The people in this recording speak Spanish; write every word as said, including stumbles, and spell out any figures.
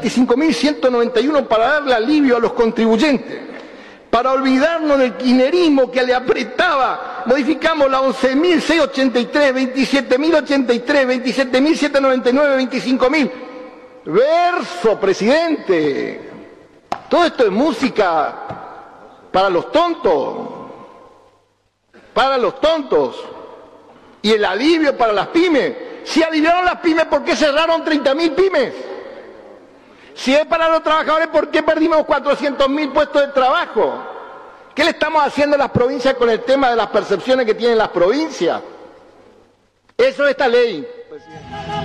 veinticinco mil ciento noventa y uno para darle alivio a los contribuyentes. Para olvidarnos del kirchnerismo que le apretaba, modificamos la once mil seiscientos ochenta y tres, veintisiete mil ochenta y tres, veintisiete mil setecientos noventa y nueve, veinticinco mil. Verso, presidente. Todo esto es música para los tontos. Para los tontos. Y el alivio para las pymes. Si aliviaron las pymes, ¿por qué cerraron treinta mil pymes? Si es para los trabajadores, ¿por qué perdimos cuatrocientos mil puestos de trabajo? ¿Qué le estamos haciendo a las provincias con el tema de las percepciones que tienen las provincias? Eso es esta ley.